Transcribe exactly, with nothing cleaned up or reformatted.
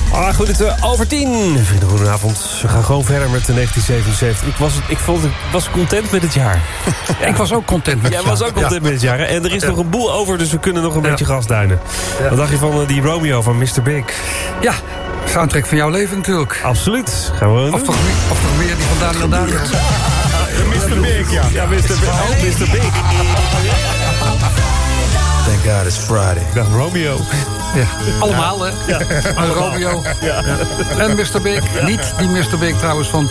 Ah, goed, het is over tien. Vrienden, goedenavond. We gaan gewoon verder met de negentien zevenenzeventig. Ik was, ik vond, ik was content met het jaar. Ja. Ik was ook content met het Jij jaar. was ook content ja. met het jaar. Hè? En er is ja. nog een boel over, dus we kunnen nog een ja. beetje gasduinen. Ja. Wat dacht je van uh, die Romeo van mister Big? Ja, soundtrack van jouw leven natuurlijk. Absoluut. Gaan we of, toch, of toch meer die van Daniel Daniel. mister Big, ja. Ja, mister Big. Oh, mister Big. Thank God it's Friday. Ik dacht Romeo. Ja. Allemaal, hè? Ja. Een Romeo. Ja. En mister Big. Ja. Niet die mister Big trouwens van